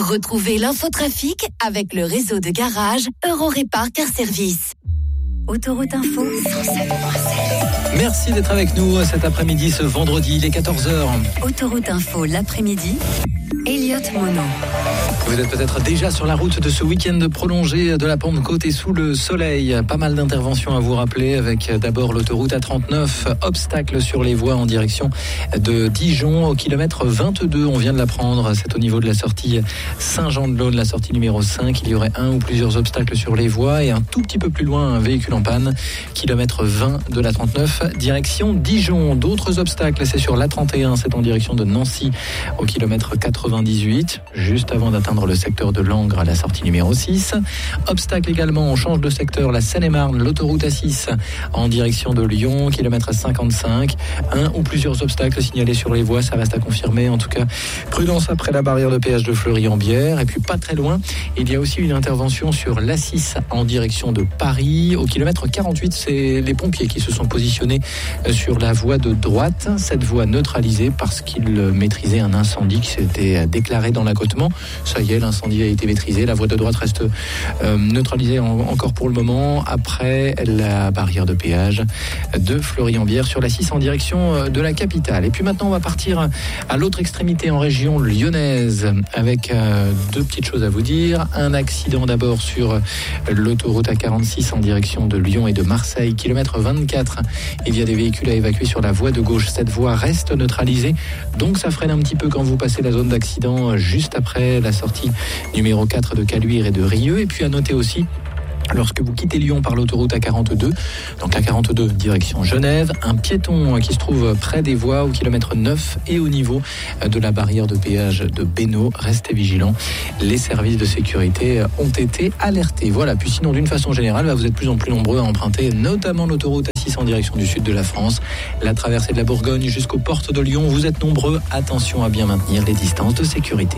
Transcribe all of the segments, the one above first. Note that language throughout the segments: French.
Retrouvez l'infotrafic avec le réseau de garage Eurorépar Car Service. Autoroute Info 107.7. Merci d'être avec nous cet après-midi, ce vendredi, il est 14h. Autoroute Info l'après-midi, Elliot Mono. Vous êtes peut-être déjà sur la route de ce week-end prolongé de la Pentecôte et sous le soleil. Pas mal d'interventions à vous rappeler avec d'abord l'autoroute A39, obstacle sur les voies en direction de Dijon au kilomètre 22. On vient de l'apprendre, c'est au niveau de la sortie Saint-Jean-de-Laune, la sortie numéro 5. Il y aurait un ou plusieurs obstacles sur les voies et un tout petit peu plus loin, un véhicule en panne. Kilomètre 20 de la 39, direction Dijon. D'autres obstacles, c'est sur l'A31, c'est en direction de Nancy au kilomètre 98, juste avant d'atteindre le secteur de Langres à la sortie numéro 6. Obstacle également, on change de secteur, la Seine-et-Marne, l'autoroute A6 en direction de Lyon, kilomètre 55. Un ou plusieurs obstacles signalés sur les voies, ça reste à confirmer. En tout cas, prudence après la barrière de péage de Fleury-en-Bière. Et puis pas très loin, il y a aussi une intervention sur l'A6 en direction de Paris. Au kilomètre 48, c'est les pompiers qui se sont positionnés sur la voie de droite. Cette voie neutralisée parce qu'ils maîtrisaient un incendie qui s'était déclaré dans l'accotement. Ça y est, l'incendie a été maîtrisé. La voie de droite reste neutralisée encore pour le moment après la barrière de péage de Fleury-en-Bière sur la 6 en direction de la capitale. Et puis maintenant, on va partir à l'autre extrémité en région lyonnaise avec deux petites choses à vous dire. Un accident d'abord sur l'autoroute A46 en direction de Lyon et de Marseille, kilomètre 24. Il y a des véhicules à évacuer sur la voie de gauche. Cette voie reste neutralisée, donc ça freine un petit peu quand vous passez la zone d'accident juste après la sortie numéro 4 de Caluire et de Rieux. Et puis à noter aussi, lorsque vous quittez Lyon par l'autoroute A42, donc la 42 direction Genève, un piéton qui se trouve près des voies au kilomètre 9 et au niveau de la barrière de péage de Bénaud. Restez vigilants, les services de sécurité ont été alertés. Voilà, puis sinon d'une façon générale, vous êtes de plus en plus nombreux à emprunter notamment l'autoroute A6 en direction du sud de la France, la traversée de la Bourgogne jusqu'aux portes de Lyon. Vous êtes nombreux, attention à bien maintenir les distances de sécurité.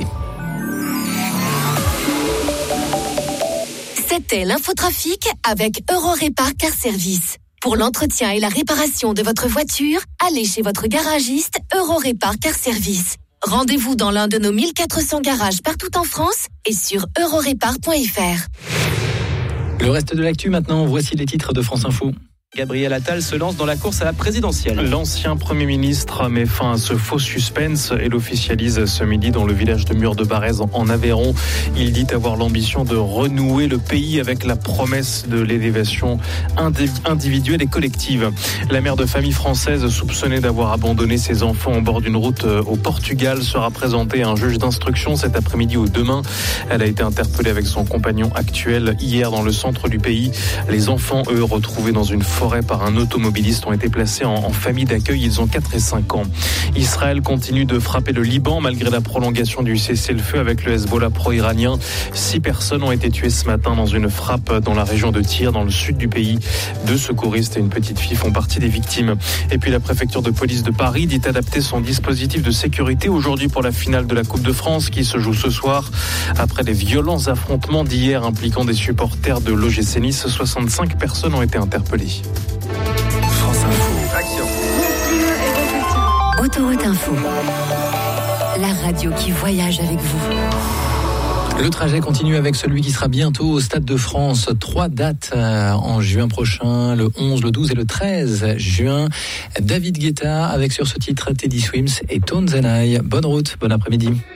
C'était l'infotrafic avec Eurorépar Car Service. Pour l'entretien et la réparation de votre voiture, allez chez votre garagiste Eurorépar Car Service. Rendez-vous dans l'un de nos 1400 garages partout en France et sur eurorépar.fr. Le reste de l'actu maintenant, voici les titres de France Info. Gabriel Attal se lance dans la course à la présidentielle. L'ancien Premier ministre met fin à ce faux suspense et l'officialise ce midi dans le village de Mur-de-Barrez en Aveyron. Il dit avoir l'ambition de renouer le pays avec la promesse de l'élévation individuelle et collective. La mère de famille française soupçonnée d'avoir abandonné ses enfants au bord d'une route au Portugal sera présentée à un juge d'instruction cet après-midi ou demain. Elle a été interpellée avec son compagnon actuel hier dans le centre du pays. Les enfants, eux, retrouvés dans une forêt par un automobiliste ont été placés en famille d'accueil. Ils ont 4 et 5 ans. Israël continue de frapper le Liban malgré la prolongation du cessez-le-feu avec le Hezbollah pro-iranien. 6 personnes ont été tuées ce matin dans une frappe dans la région de Tyr, dans le sud du pays. 2 secouristes et une petite fille font partie des victimes. Et puis la préfecture de police de Paris dit adapter son dispositif de sécurité aujourd'hui pour la finale de la Coupe de France qui se joue ce soir. Après les violents affrontements d'hier impliquant des supporters de l'OGC Nice, 65 personnes ont été interpellées. France Info. Action. Autoroute Info, la radio qui voyage avec vous. Le trajet continue avec celui qui sera bientôt au Stade de France. 3 dates en juin prochain, le 11, le 12 et le 13 juin. David Guetta avec sur ce titre Teddy Swims et Tones and I. Bonne route, bon après-midi.